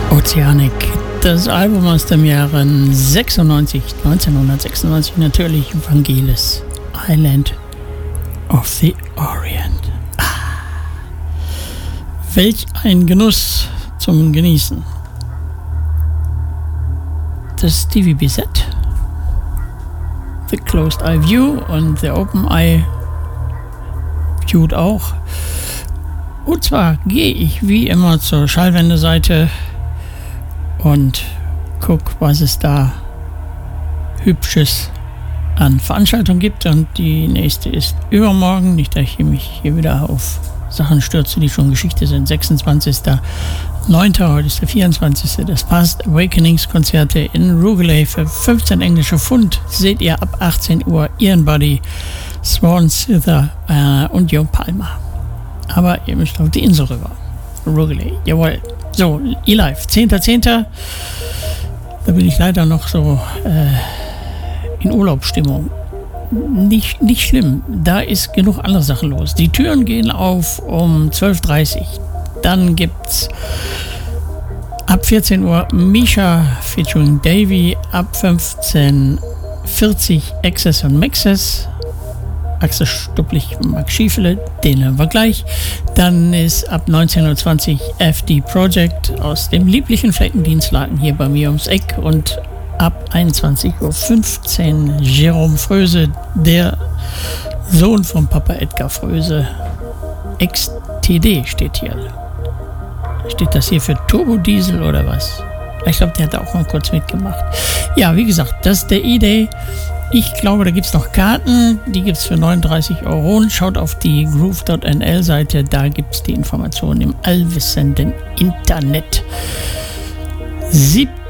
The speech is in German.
Oceanic, das Album aus dem Jahre 1996 natürlich, Vangelis, Island of the Orient. Welch ein Genuss zum Genießen. Das Stevie B Set, The Closed Eye View und The Open Eye View auch. Und zwar gehe ich wie immer zur Schallwendeseite und guck, was es da Hübsches an Veranstaltungen gibt. Und die nächste ist übermorgen, nicht, dass ich mich hier wieder auf Sachen stürze, die schon Geschichte sind. 26.09., heute ist der 24. Das Past Awakenings Konzerte in Rugeley für 15 englische Pfund. Seht ihr ab 18 Uhr Ian Buddy, Swan Sither und Joe Palmer. Aber ihr müsst auf die Insel rüber. Rugeley, jawohl. So, eLive, 10.10. Da bin ich leider noch so in Urlaubsstimmung. Nicht schlimm, da ist genug andere Sachen los. Die Türen gehen auf um 12.30 Uhr. Dann gibt's ab 14 Uhr Misha featuring Davy, ab 15.40 Uhr Access und Maxes. Axel Stupplich, Max Schiefele, den haben wir gleich. Dann ist ab 19.20 Uhr FD Project aus dem lieblichen Fleckendienstladen hier bei mir ums Eck und ab 21.15 Uhr Jerome Fröse, der Sohn von Papa Edgar Fröse. XTD steht hier. Steht das hier für Turbodiesel oder was? Ich glaube, der hat auch mal kurz mitgemacht. Ja, wie gesagt, das ist der E-Day. Ich glaube, da gibt es noch Karten, die gibt es für 39 €. Schaut auf die groove.nl Seite, da gibt es die Informationen im allwissenden Internet. 7.